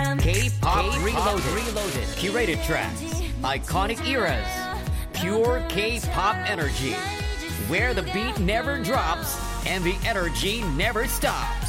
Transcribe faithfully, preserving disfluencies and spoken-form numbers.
K-Pop Reloaded. Reloaded. Curated tracks. Iconic eras. Pure K-Pop energy. Where the beat never drops and the energy never stops.